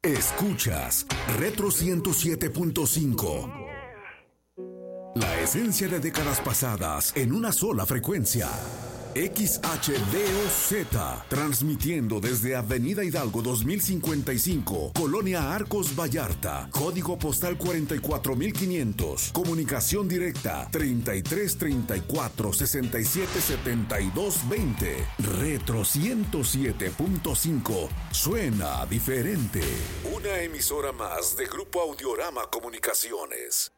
Escuchas Retro 107.5. La esencia de décadas pasadas en una sola frecuencia. XHDOZ, transmitiendo desde Avenida Hidalgo 2055, Colonia Arcos Vallarta, código postal 44500, comunicación directa 3334-677220. Retro 107.5, suena diferente. Una emisora más de Grupo Audiorama Comunicaciones.